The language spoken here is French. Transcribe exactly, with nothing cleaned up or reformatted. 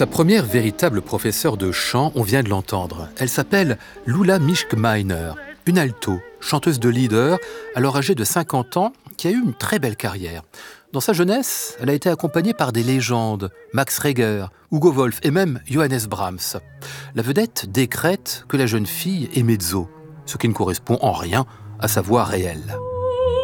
Sa première véritable professeure de chant, on vient de l'entendre. Elle s'appelle Lula Mischkmeiner, une alto, chanteuse de leader, alors âgée de cinquante ans, qui a eu une très belle carrière. Dans sa jeunesse, elle a été accompagnée par des légendes, Max Reger, Hugo Wolf et même Johannes Brahms. La vedette décrète que la jeune fille est mezzo, ce qui ne correspond en rien à sa voix réelle.